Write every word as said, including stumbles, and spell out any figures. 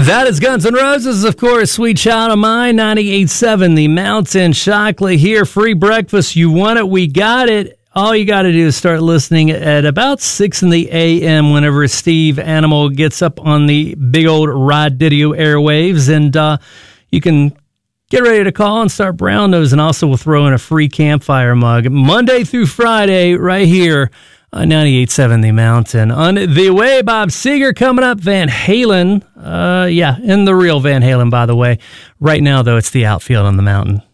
That is Guns N' Roses, of course. Sweet Child of Mine, ninety-eight point seven, The Mountain. Shockley here. Free breakfast. You want it, we got it. All you got to do is start listening at about six in the a m whenever Steve Animal gets up on the big old Rod Didio airwaves. And uh, you can get ready to call and start brown nose. And also we'll throw in a free campfire mug Monday through Friday right here on ninety-eight point seven The Mountain. On the way, Bob Seger coming up. Van Halen. Uh, yeah, in the real Van Halen, by the way. Right now, though, it's the outfield on the mountain.